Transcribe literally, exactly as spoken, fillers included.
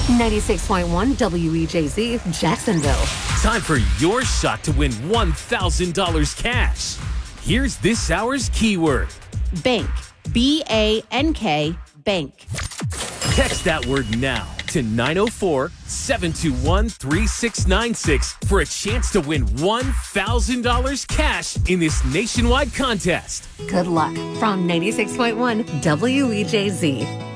ninety-six point one W E J Z, Jacksonville. Time for your shot to win one thousand dollars cash. Here's this hour's keyword. Bank. B A N K, bank. Text that word now to nine oh four, seven two one, three six nine six for a chance to win one thousand dollars cash in this nationwide contest. Good luck from ninety-six point one W E J Z.